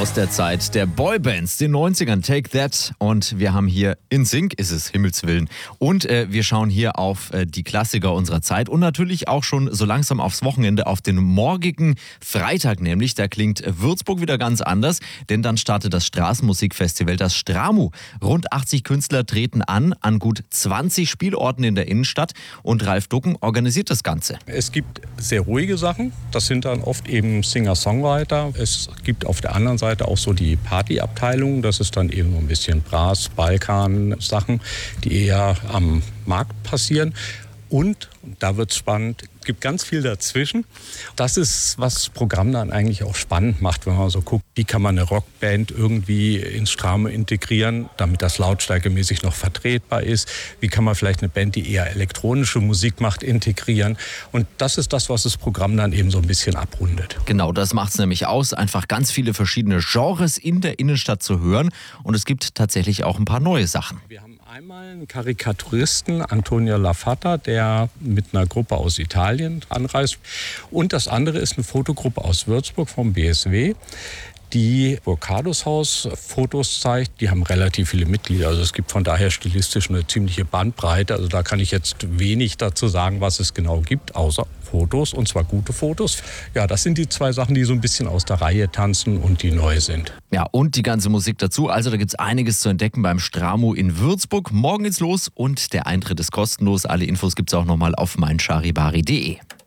aus der Zeit der Boybands, den 90ern, Take That. Und wir haben hier NSYNC, ist es, Himmelswillen. Und wir schauen hier auf die Klassiker unserer Zeit und natürlich auch schon so langsam aufs Wochenende, auf den morgigen Freitag nämlich. Da klingt Würzburg wieder ganz anders, denn dann startet das Straßenmusikfestival, das STRAMU. Rund 80 Künstler treten an gut 20 Spielorten in der Innenstadt und Ralf Ducken organisiert das Ganze. Es gibt sehr ruhige Sachen, das sind dann oft eben Singer-Songwriter. Es gibt auf der anderen Seite auch so die Partyabteilung, das ist dann eben so ein bisschen Brass, Balkan, Sachen, die eher am Markt passieren. Und da wird es spannend, es gibt ganz viel dazwischen. Das ist, was das Programm dann eigentlich auch spannend macht, wenn man so guckt, wie kann man eine Rockband irgendwie ins STRAMU integrieren, damit das lautstärkemäßig noch vertretbar ist. Wie kann man vielleicht eine Band, die eher elektronische Musik macht, integrieren. Und das ist das, was das Programm dann eben so ein bisschen abrundet. Genau, das macht es nämlich aus, einfach ganz viele verschiedene Genres in der Innenstadt zu hören. Und es gibt tatsächlich auch ein paar neue Sachen. Wir haben einmal einen Karikaturisten, Antonio Lafata, der mit einer Gruppe aus Italien anreist. Und das andere ist eine Fotogruppe aus Würzburg vom BSW, die Burkados Haus Fotos zeigt. Die haben relativ viele Mitglieder. Also es gibt von daher stilistisch eine ziemliche Bandbreite. Also da kann ich jetzt wenig dazu sagen, was es genau gibt, außer Fotos, und zwar gute Fotos. Ja, das sind die zwei Sachen, die so ein bisschen aus der Reihe tanzen und die neu sind. Ja, und die ganze Musik dazu. Also da gibt es einiges zu entdecken beim STRAMU in Würzburg. Morgen geht's los und der Eintritt ist kostenlos. Alle Infos gibt es auch nochmal auf meincharivari.de.